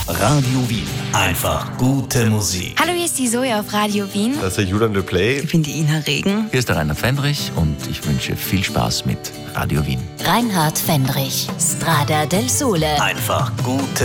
Radio Wien. Einfach gute Musik. Hallo, hier ist die Zoe auf Radio Wien. Das ist der Julian Le Play. Ich bin die Ina Regen. Hier ist der Rainer Fendrich und ich wünsche viel Spaß mit Radio Wien. Reinhard Fendrich, Strada del Sole. Einfach gute